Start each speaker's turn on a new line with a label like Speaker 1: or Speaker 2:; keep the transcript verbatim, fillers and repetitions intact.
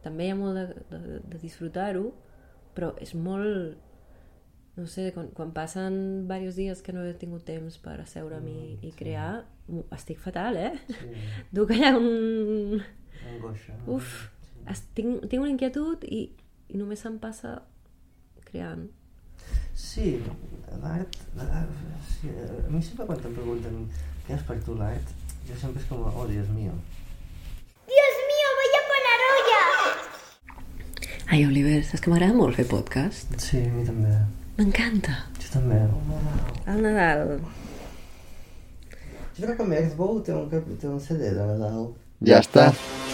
Speaker 1: també hi ha molt de, de, de disfrutar-ho, però és molt, no sé, quan, quan passen diversos dies que no he tingut temps per asseure'm mm, i, i crear, sí. estic fatal, eh? Sí. Duc allà un...
Speaker 2: Angoixa.
Speaker 1: Uf, sí. tinc, tinc una inquietud i, i només se'm passa creant.
Speaker 2: Sí, l'art, l'art sí, a mi sempre quan em pregunten què és per tu l'art, jo sempre és com, oh, Dios mío.
Speaker 3: Dios mío, voy a poner olla!
Speaker 1: Ai, Oliver, saps que m'agrada molt fer podcast?
Speaker 2: Sí, a mi també.
Speaker 1: M'encanta.
Speaker 2: Jo també. El Nadal.
Speaker 1: El Nadal.
Speaker 2: Jo crec que Maxbow té un, té un C D de Nadal.
Speaker 4: Ja està.